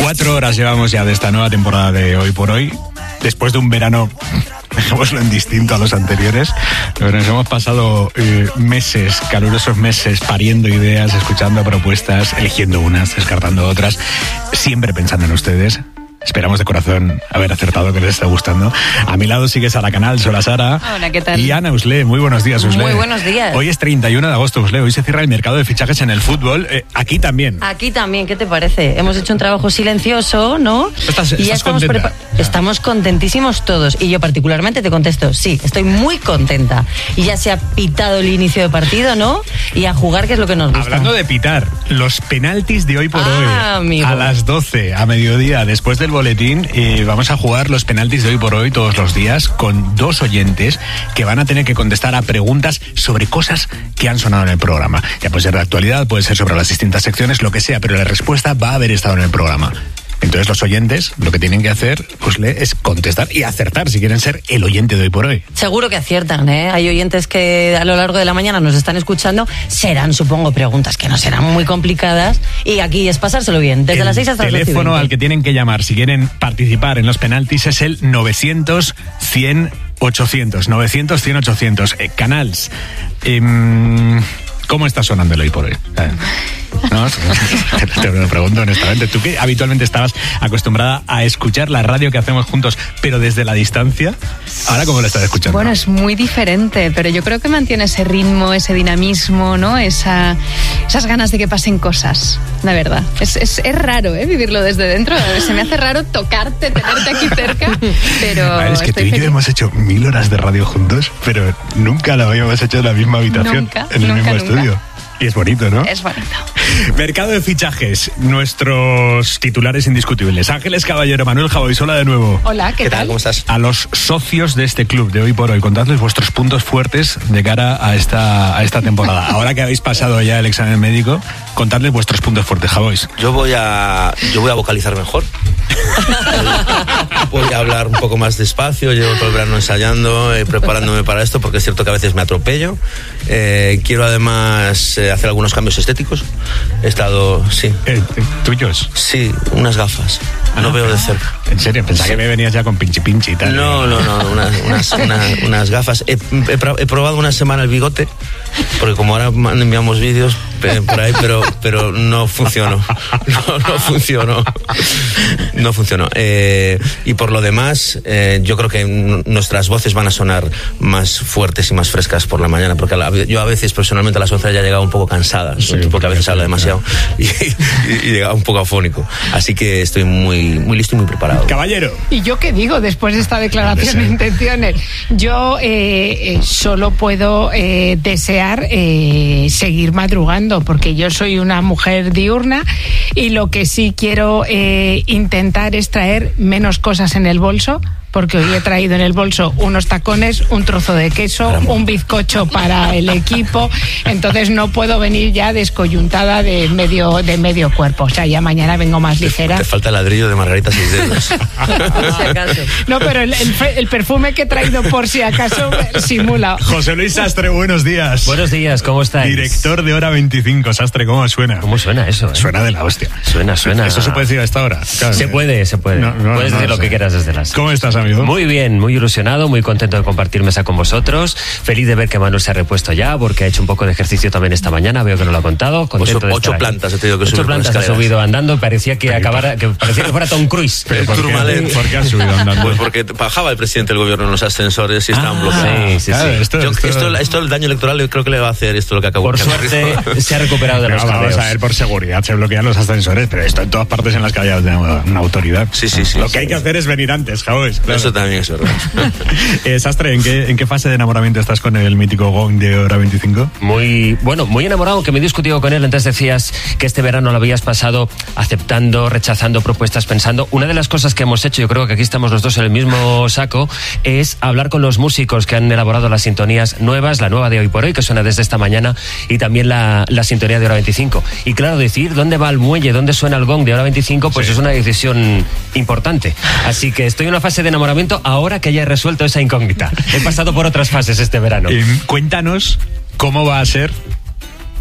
4 horas llevamos ya de esta nueva temporada de Hoy por Hoy. Después de un verano, dejémoslo en distinto a los anteriores, pero nos hemos pasado meses, calurosos meses, pariendo ideas, escuchando propuestas, eligiendo unas, descartando otras, siempre pensando en ustedes. Esperamos de corazón haber acertado, que les está gustando. A mi lado sigue Sara Canals. Hola, Sara. Hola, ¿qué tal? Y Ana Usle. Muy buenos días, Usle. Muy buenos días. Hoy es 31 de agosto, Usle. Hoy se cierra el mercado de fichajes en el fútbol. Aquí también. Aquí también, ¿qué te parece? Hemos hecho un trabajo silencioso, ¿no? ¿Estás contenta? Estamos contentísimos todos. Y yo particularmente te contesto, sí, estoy muy contenta. Y ya se ha pitado el inicio de partido, ¿no? Y a jugar, que es lo que nos gusta. Hablando de pitar, los penaltis de Hoy por Hoy. Amigo. A las 12, a mediodía, después del boletín, vamos a jugar los penaltis de Hoy por Hoy todos los días con 2 oyentes que van a tener que contestar a preguntas sobre cosas que han sonado en el programa. Ya puede ser de actualidad, puede ser sobre las distintas secciones, lo que sea, pero la respuesta va a haber estado en el programa. Entonces los oyentes lo que tienen que hacer, pues, es contestar y acertar si quieren ser el oyente de Hoy por Hoy. Seguro que aciertan, ¿eh? Hay oyentes que a lo largo de la mañana nos están escuchando. Serán, supongo, preguntas que no serán muy complicadas. Y aquí es pasárselo bien, desde las 6 hasta las 12. El teléfono al que tienen que llamar si quieren participar en los penaltis es el 900-100-800. 900-100-800. Canals, ¿cómo está sonando el Hoy por Hoy? No, te lo pregunto honestamente. Tú que habitualmente estabas acostumbrada a escuchar la radio que hacemos juntos, pero desde la distancia, ¿ahora cómo lo estás escuchando? Bueno, es muy diferente, pero yo creo que mantiene ese ritmo, ese dinamismo, ¿no? Esas ganas de que pasen cosas, la verdad. Es raro, vivirlo desde dentro. Se me hace raro tocarte, tenerte aquí cerca, pero es que tú y yo hemos hecho 1000 horas de radio juntos, pero nunca lo habíamos hecho en la misma habitación, en el mismo estudio. Y es bonito, ¿no? Es bonito. Mercado de fichajes, nuestros titulares indiscutibles. Ángeles Caballero, Manuel Javois, hola de nuevo. Hola, ¿qué tal? ¿Cómo estás? A los socios de este club de Hoy por Hoy, contadles vuestros puntos fuertes de cara a esta temporada. Ahora que habéis pasado ya el examen médico, contadles vuestros puntos fuertes, Javois. Yo voy a vocalizar mejor. Voy a hablar un poco más despacio. Llevo todo el verano ensayando, preparándome para esto, porque es cierto que a veces me atropello. Quiero además hacer algunos cambios estéticos. He estado, sí. ¿Tuyos? Sí, unas gafas. No veo de cerca. ¿En serio? Pensaba que me venías ya con pinchi y tal. No, unas gafas. He probado una semana el bigote, porque como ahora enviamos vídeos por ahí, pero no funcionó. No funcionó. Y por lo demás, yo creo que nuestras voces van a sonar más fuertes y más frescas por la mañana, porque yo a veces personalmente a las 11 ya llegaba un poco cansada, sí, porque a veces hablo demasiado y llegaba un poco afónico. Así que estoy muy listo y muy preparado. Caballero. ¿Y yo qué digo después de esta declaración de intenciones? Yo solo puedo desear seguir madrugando, porque yo soy una mujer diurna y lo que sí quiero intentar es traer menos cosas en el bolso, porque hoy he traído en el bolso unos tacones, un trozo de queso, un bizcocho para el equipo, entonces no puedo venir ya descoyuntada de medio cuerpo, o sea, ya mañana vengo más ligera. Te falta el ladrillo de Margarita 6 dedos. No, pero el perfume que he traído por si acaso simula. José Luis Sastre, buenos días. Buenos días, ¿cómo estáis? Director de Hora 25, Sastre, ¿cómo suena? ¿Cómo suena eso? Suena de la hostia. Suena. ¿Eso se puede decir a esta hora? Claro. Se puede. Puedes decir lo que quieras desde las... ¿Cómo estás, amigo? Muy bien, muy ilusionado, muy contento de compartir mesa con vosotros. Feliz de ver que Manuel se ha repuesto ya, porque ha hecho un poco de ejercicio también esta mañana. Veo que no lo ha contado. Contento 8 plantas he tenido que subir. 8 plantas ha subido andando. Parecía que fuera Tom Cruise. Pero ¿por qué ha subido andando? Pues porque bajaba el presidente del gobierno en los ascensores y estaban bloqueados. Sí. Claro, esto el daño electoral creo que le va a hacer esto lo que acabó. Por suerte se ha recuperado de los cabeos. Vamos a ver, por seguridad se bloquean los ascensores, pero esto en todas partes en las que haya una autoridad. Sí. Lo que hay que hacer es venir antes, Javois. Claro. Eso también es verdad. Sastre, ¿en qué fase de enamoramiento estás con el mítico Gong de Hora 25? Muy enamorado, que me he discutido con él. Antes decías que este verano lo habías pasado aceptando, rechazando propuestas, pensando. Una de las cosas que hemos hecho, yo creo que aquí estamos los dos en el mismo saco, es hablar con los músicos que han elaborado las sintonías nuevas, la nueva de Hoy por Hoy, que suena desde esta mañana, y también la sintonía de Hora 25. Y claro, decidir dónde va el muelle, dónde suena el Gong de Hora 25, pues es una decisión importante. Así que estoy en una fase de enamoramiento ahora que ya he resuelto esa incógnita. He pasado por otras fases este verano. Cuéntanos cómo va a ser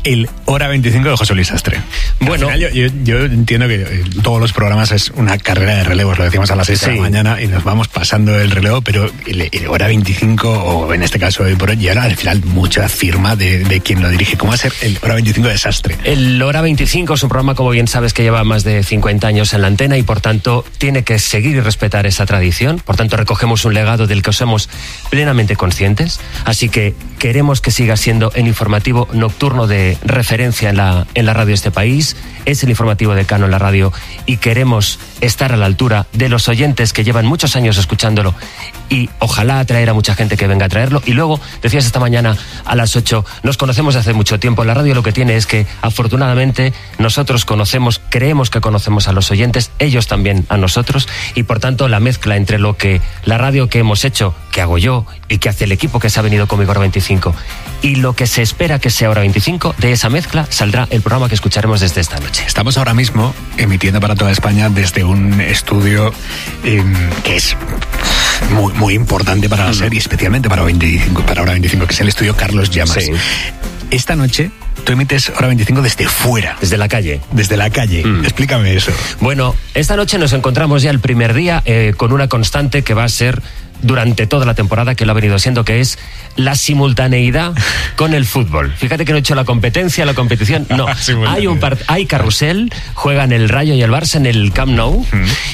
el Hora 25 de José Luis Sastre. Bueno, al final yo entiendo que todos los programas es una carrera de relevos, lo decimos a las 6 de la mañana y nos vamos pasando el relevo, pero el Hora 25, o en este caso hoy por hoy, y ahora al final mucha firma de quien lo dirige. ¿Cómo va a ser el Hora 25 de Sastre? El Hora 25 es un programa, como bien sabes, que lleva más de 50 años en la antena y por tanto tiene que seguir y respetar esa tradición. Por tanto, recogemos un legado del que somos plenamente conscientes, así que queremos que siga siendo el informativo nocturno de referencia en la radio de este país. Es el informativo decano en la radio y queremos estar a la altura de los oyentes que llevan muchos años escuchándolo y ojalá atraer a mucha gente que venga a traerlo. Y luego, decías esta mañana a las 8, nos conocemos hace mucho tiempo. La radio lo que tiene es que afortunadamente nosotros creemos que conocemos a los oyentes, ellos también a nosotros, y por tanto la mezcla entre lo que la radio que hemos hecho, que hago yo y que hace el equipo que se ha venido conmigo Hora 25 y lo que se espera que sea Hora 25, de esa mezcla saldrá el programa que escucharemos desde esta noche. Estamos ahora mismo emitiendo para toda España desde un estudio que es muy, muy importante para la serie, especialmente para Hora 25, que es el estudio Carlos Llamas. Sí. Esta noche tú emites Hora 25 desde fuera. Desde la calle. Desde la calle. Explícame eso. Bueno, esta noche nos encontramos ya el primer día con una constante que va a ser durante toda la temporada, que lo ha venido siendo, que es la con el fútbol. Fíjate que no he hecho la competición, no. Hay carrusel, juegan el Rayo y el Barça en el Camp Nou,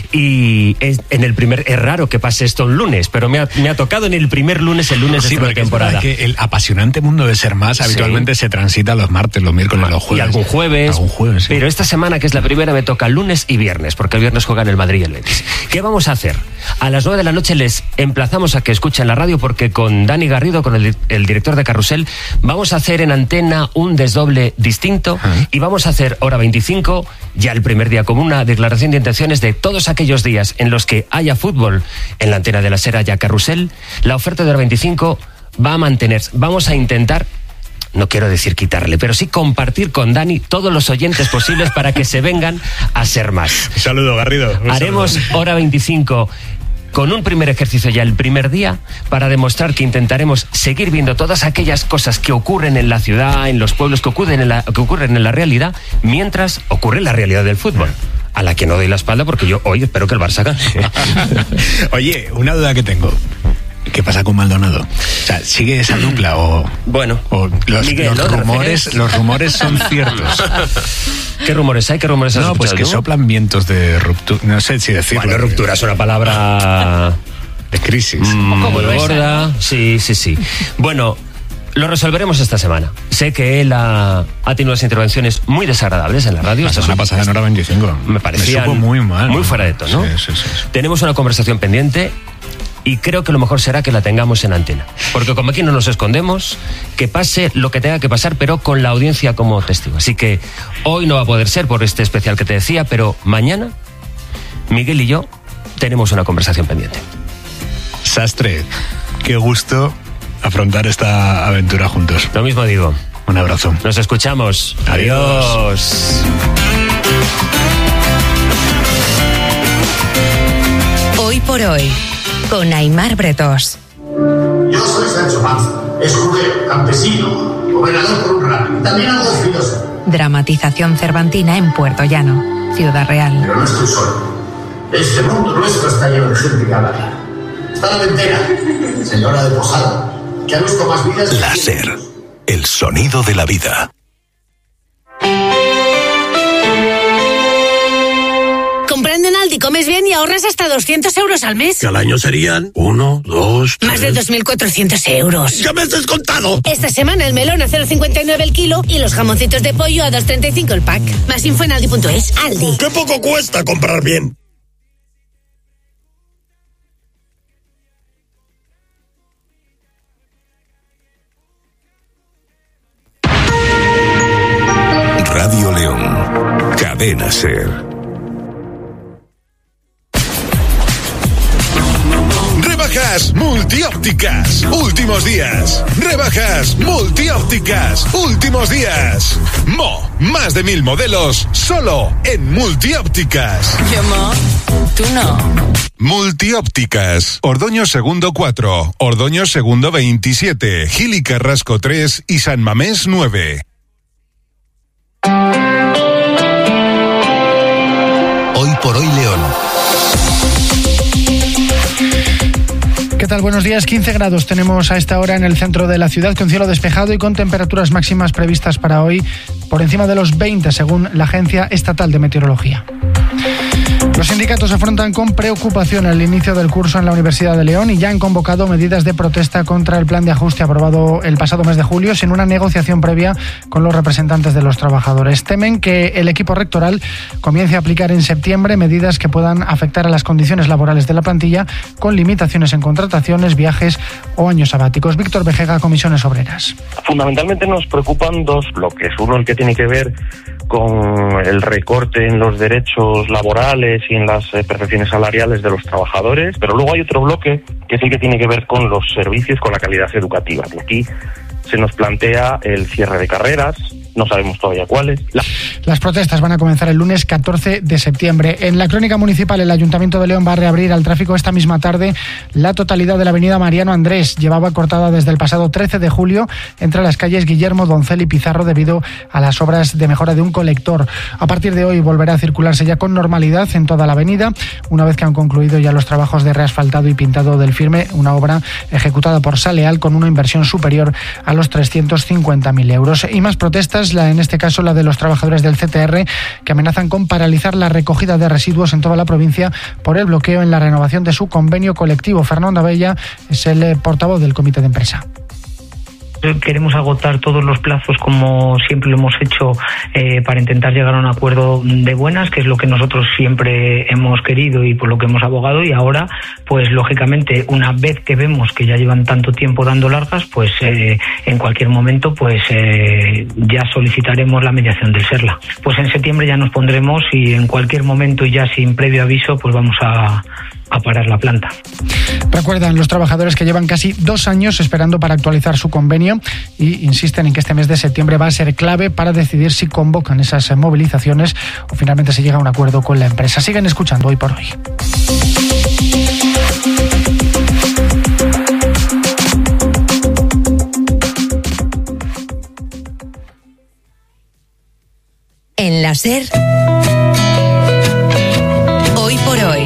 y es raro que pase esto un lunes, pero me ha tocado en el primer lunes, el lunes de esta temporada. Es que el apasionante mundo de Ser Más habitualmente se transita los martes, los miércoles, los jueves. Y algún jueves. Sí. Pero esta semana, que es la primera, me toca lunes y viernes, porque el viernes juegan el Madrid y el Betis. ¿Qué vamos a hacer? A las 9 de la noche les emplazamos a que escuchen la radio, porque con Dani Garrido, con el director de Carrusel, vamos a hacer en antena un desdoble distinto y vamos a hacer Hora 25 ya el primer día como una declaración de intenciones de todos aquellos días en los que haya fútbol en la antena de la SER, haya Carrusel. La oferta de Hora 25 va a mantenerse. Vamos a intentar, no quiero decir quitarle, pero sí compartir con Dani todos los oyentes posibles para que se vengan a Ser Más. Un saludo, Garrido. Haremos Hora 25 con un primer ejercicio ya el primer día para demostrar que intentaremos seguir viendo todas aquellas cosas que ocurren en la ciudad, en los pueblos, que ocurren en la realidad, mientras ocurre la realidad del fútbol, a la que no doy la espalda porque yo hoy espero que el Barça gane. Oye, una duda que tengo. ¿Qué pasa con Maldonado? O sea, ¿sigue esa dupla o...? Bueno, Miguel, los rumores son ciertos. ¿Qué rumores hay? ¿Qué rumores has escuchado? Pues que soplan vientos de ruptura. No sé si decirlo. Bueno, ruptura es una palabra... de crisis. Muy gorda. Sí. Bueno, lo resolveremos esta semana. Sé que él ha tenido unas intervenciones muy desagradables en la radio. La semana pasada en Hora 25. Me parecía muy mal. Muy fuera de tono. Sí. Tenemos una conversación pendiente y creo que lo mejor será que la tengamos en antena. Porque como aquí no nos escondemos, que pase lo que tenga que pasar, pero con la audiencia como testigo. Así que hoy no va a poder ser por este especial que te decía, pero mañana Miguel y yo tenemos una conversación pendiente. Sastre, qué gusto afrontar esta aventura juntos. Lo mismo digo. Un abrazo. Nos escuchamos. Adiós. Hoy por hoy, con Aimar Bretos. Yo soy Sancho Panza, escudero, campesino, gobernador por un rato, y también algo filósofo. Dramatización cervantina en Puerto Llano, Ciudad Real. Pero no estoy solo. Este mundo nuestro está lleno de gente que habla bien. Está la ventera, señora de Posada, que ha visto más vidas... La SER, el sonido de la vida. Comprando en Aldi comes bien y ahorras hasta 200 euros al mes. Que al año serían 1, 2, 3... Más de 2.400 euros. ¡Ya me has descontado! Esta semana el melón a 0,59 el kilo y los jamoncitos de pollo a 2,35 el pack. Más info en Aldi.es. Aldi. ¡Qué poco cuesta comprar bien! Radio León. Cadena SER. Rebajas multiópticas, últimos días. Rebajas multiópticas, últimos días. Más de 1000 modelos, solo en multiópticas. Yo, tú no. Multiópticas, Ordoño Segundo 4, Ordoño Segundo 27, Gil y Carrasco 3 y San Mamés 9. Hoy por hoy León. ¿Qué tal? Buenos días. 15 grados tenemos a esta hora en el centro de la ciudad, con cielo despejado y con temperaturas máximas previstas para hoy por encima de los 20, según la Agencia Estatal de Meteorología. Los sindicatos afrontan con preocupación el inicio del curso en la Universidad de León y ya han convocado medidas de protesta contra el plan de ajuste aprobado el pasado mes de julio sin una negociación previa con los representantes de los trabajadores. Temen que el equipo rectoral comience a aplicar en septiembre medidas que puedan afectar a las condiciones laborales de la plantilla, con limitaciones en contrataciones, viajes o años sabáticos. Víctor Vejega, Comisiones Obreras. Fundamentalmente nos preocupan dos bloques. Uno, el que tiene que ver con el recorte en los derechos laborales y en las percepciones salariales de los trabajadores, pero luego hay otro bloque que es el que tiene que ver con los servicios, con la calidad educativa. Y aquí se nos plantea el cierre de carreras, no sabemos todavía cuáles. Las protestas van a comenzar el lunes 14 de septiembre. En la crónica municipal, el Ayuntamiento de León va a reabrir al tráfico esta misma tarde la totalidad de la avenida Mariano Andrés. Llevaba cortada desde el pasado 13 de julio entre las calles Guillermo, Doncel y Pizarro debido a las obras de mejora de un colector. A partir de hoy volverá a circularse ya con normalidad en toda la avenida, una vez que han concluido ya los trabajos de reasfaltado y pintado del firme, una obra ejecutada por Saleal con una inversión superior a los 350.000 euros. Y más protestas, en este caso la de los trabajadores del CTR, que amenazan con paralizar la recogida de residuos en toda la provincia por el bloqueo en la renovación de su convenio colectivo. Fernando Abella es el portavoz del comité de empresa. Queremos agotar todos los plazos como siempre lo hemos hecho para intentar llegar a un acuerdo de buenas, que es lo que nosotros siempre hemos querido y por lo que hemos abogado, y ahora pues lógicamente una vez que vemos que ya llevan tanto tiempo dando largas, pues en cualquier momento pues ya solicitaremos la mediación del SERLA. Pues en septiembre ya nos pondremos y en cualquier momento y ya sin previo aviso pues vamos a parar la planta. Recuerdan los trabajadores que llevan casi 2 años esperando para actualizar su convenio y insisten en que este mes de septiembre va a ser clave para decidir si convocan esas movilizaciones o finalmente se llega a un acuerdo con la empresa. Siguen escuchando Hoy por Hoy. En la SER, Hoy por Hoy,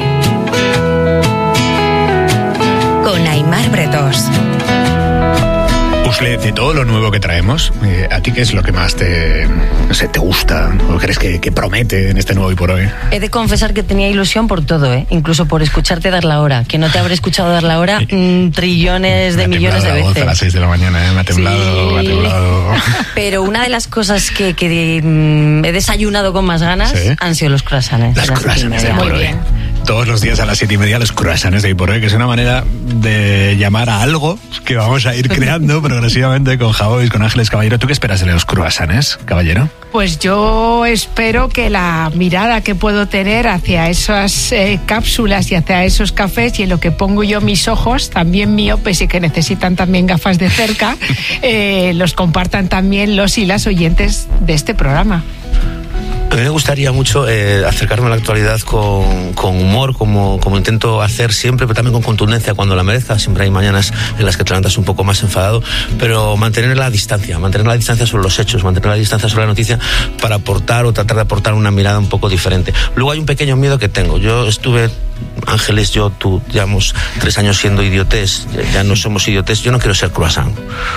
con Aimar Bretos. Usle, de todo lo nuevo que traemos, ¿a ti qué es lo que más te gusta o crees que promete en este nuevo Hoy por Hoy? He de confesar que tenía ilusión por todo, incluso por escucharte dar la hora, que no te habré escuchado dar la hora trillones de millones de veces. A las 6 de la mañana, me ha temblado, sí. Me ha temblado. Pero una de las cosas que he desayunado con más ganas, ¿sí?, han sido los croissants. Las croissants de Hoy por Hoy. Todos los días a las 7:30 los croissants de Hoy por Hoy, que es una manera de llamar a algo que vamos a ir creando progresivamente con Javois, con Ángeles Caballero. ¿Tú qué esperas de los croissants, Caballero? Pues yo espero que la mirada que puedo tener hacia esas cápsulas y hacia esos cafés, y en lo que pongo yo mis ojos, también miopes y que necesitan también gafas de cerca, los compartan también los y las oyentes de este programa. A mí me gustaría mucho acercarme a la actualidad con humor, como intento hacer siempre, pero también con contundencia cuando la merezca. Siempre hay mañanas en las que te levantas un poco más enfadado, pero mantener la distancia sobre los hechos, mantener la distancia sobre la noticia para aportar o tratar de aportar una mirada un poco diferente. Luego hay un pequeño miedo que tengo. Yo estuve, Ángeles, tú, llevamos 3 años siendo idiotes, ya no somos idiotes. Yo no quiero ser croissant.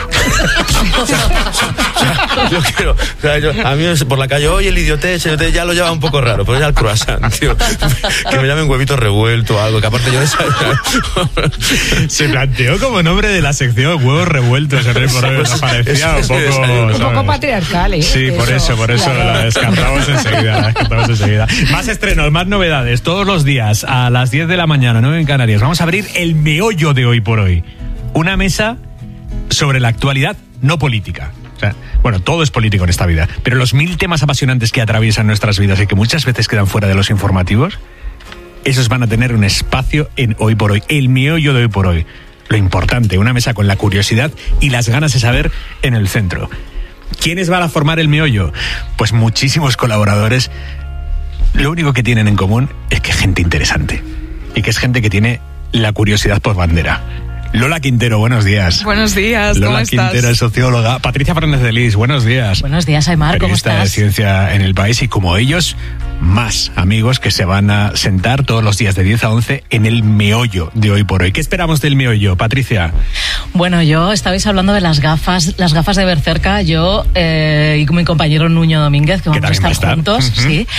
Yo quiero, a mí por la calle, oye, el idiotes, ya lo lleva un poco raro, pero ya el croissant, tío. Que me llamen huevito revuelto o algo, que aparte yo Se planteó como nombre de la sección huevos revueltos en Hoy por Hoy. Me parecía un poco patriarcal, ¿eh? Sí, por eso claro. La descartamos enseguida. Más estrenos, más novedades, todos los días a las 10 de la mañana, 9 en Canarias. Vamos a abrir el meollo de Hoy por Hoy. Una mesa sobre la actualidad no política. O sea, bueno, todo es político en esta vida, pero los 1000 temas apasionantes que atraviesan nuestras vidas y que muchas veces quedan fuera de los informativos, esos van a tener un espacio en Hoy por Hoy, el meollo de Hoy por Hoy. Lo importante, una mesa con la curiosidad y las ganas de saber en el centro. ¿Quiénes van a formar el meollo? Pues muchísimos colaboradores. Lo único que tienen en común es que es gente interesante y que es gente que tiene la curiosidad por bandera. Lola Quintero, buenos días. Buenos días, ¿cómo Lola estás? Quintero es socióloga. Patricia Fernández de Lis, buenos días. Buenos días, Aymar, ¿cómo Periodista estás? de Ciencia en el País, y como ellos, más amigos que se van a sentar todos los días de 10 a 11 en el meollo de Hoy por Hoy. ¿Qué esperamos del meollo, Patricia? Bueno, yo estabais hablando de las gafas de ver cerca, yo y mi compañero Nuño Domínguez, que vamos a estar juntos, sí.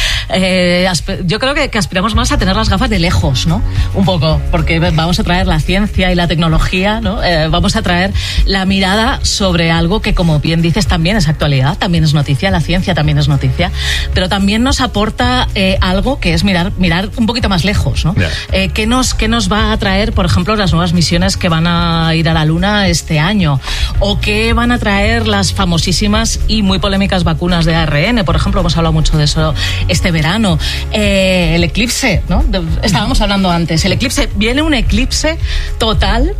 Yo creo que aspiramos más a tener las gafas de lejos, ¿no? Un poco, porque vamos a traer la ciencia y la tecnología, ¿no? Vamos a traer la mirada sobre algo que, como bien dices, también es actualidad, también es noticia, la ciencia también es noticia, pero también nos aporta algo que es mirar un poquito más lejos, ¿no? Yeah. ¿Qué nos va a traer, por ejemplo, las nuevas misiones que van a ir a la Luna este año? ¿O qué van a traer las famosísimas y muy polémicas vacunas de ARN? Por ejemplo, hemos hablado mucho de eso este verano. El eclipse, ¿no? Estábamos hablando antes. El eclipse, viene un eclipse total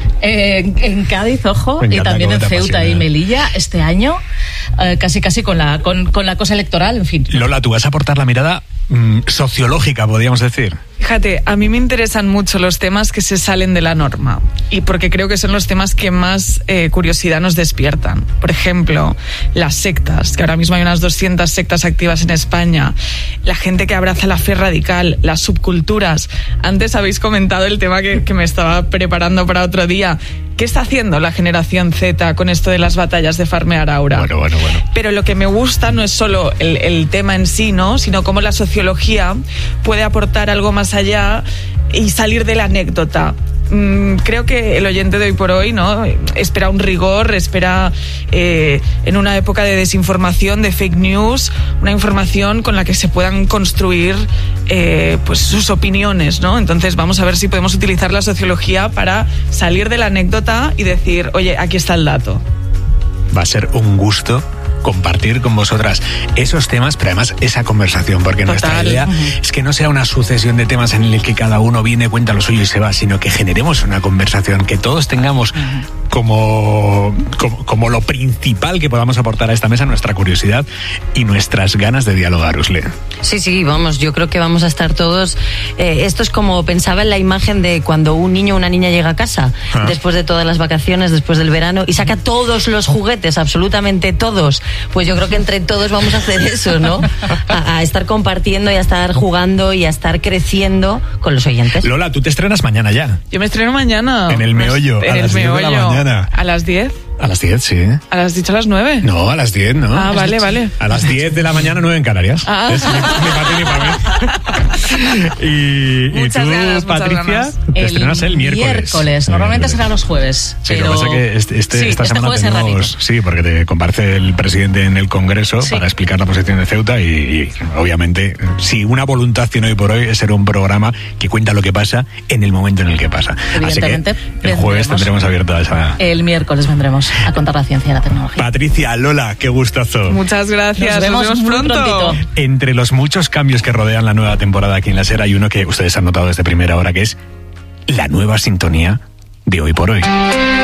en Cádiz, ojo, y también en Ceuta y Melilla este año, casi con la cosa electoral, en fin. Lola, tú vas a aportar la mirada sociológica, podríamos decir. Fíjate, a mí me interesan mucho los temas que se salen de la norma, y porque creo que son los temas que más curiosidad nos despiertan. Por ejemplo, las sectas, que ahora mismo hay unas 200 sectas activas en España, la gente que abraza la fe radical, las subculturas. Antes habéis comentado el tema que me estaba preparando para otro día. ¿Qué está haciendo la generación Z con esto de las batallas de farmear aura? Bueno. Pero lo que me gusta no es solo el tema en sí, ¿no? Sino cómo la sociología puede aportar algo más allá y salir de la anécdota. Creo que el oyente de Hoy por Hoy, ¿no?, espera un rigor, espera en una época de desinformación, de fake news, una información con la que se puedan construir pues sus opiniones, ¿no? Entonces vamos a ver si podemos utilizar la sociología para salir de la anécdota y decir, oye, aquí está el dato. Va a ser un gusto compartir con vosotras esos temas, pero además esa conversación, porque nuestra idea es que no sea una sucesión de temas en el que cada uno viene, cuenta lo suyo y se va, sino que generemos una conversación, que todos tengamos como lo principal que podamos aportar a esta mesa, nuestra curiosidad y nuestras ganas de dialogar, Usle. Sí, vamos, yo creo que vamos a estar todos. Esto es como pensaba en la imagen de cuando un niño o una niña llega a casa después de todas las vacaciones, después del verano, y saca todos los juguetes, absolutamente todos. Pues yo creo que entre todos vamos a hacer eso, ¿no? A estar compartiendo y a estar jugando y a estar creciendo con los oyentes. Lola, tú te estrenas mañana ya. Yo me estreno mañana. En el meollo, a las 10 de la mañana. ¿A las 10? A las 10, sí. ¿Has dicho a las 9? No, a las 10, ¿no? Ah, vale. A las 10 de la mañana, 9 en Canarias. Ah. Es ni para ti. Y tú, ganas, Patricia, te estrenas el miércoles. Normalmente será los jueves. Sí, pero lo que pasa es que esta semana tenemos... Sí, porque te comparece el presidente en el Congreso para explicar la posición de Ceuta y obviamente, si una voluntad tiene Hoy por Hoy, es ser un programa que cuenta lo que pasa en el momento en el que pasa. Evidentemente, así que el jueves tendremos abierta esa... El miércoles vendremos a contar la ciencia y la tecnología. Patricia, Lola, qué gustazo. Muchas gracias. Nos vemos pronto. Prontito. Entre los muchos cambios que rodean la nueva temporada aquí en la SER, hay uno que ustedes han notado desde primera hora, que es la nueva sintonía de Hoy por Hoy.